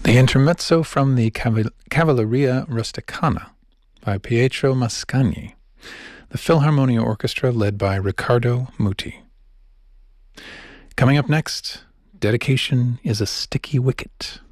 The intermezzo from the Cavalleria Rusticana by Pietro Mascagni, the Philharmonia Orchestra led by Riccardo Muti. Coming up next, Dedication is a Sticky Wicket.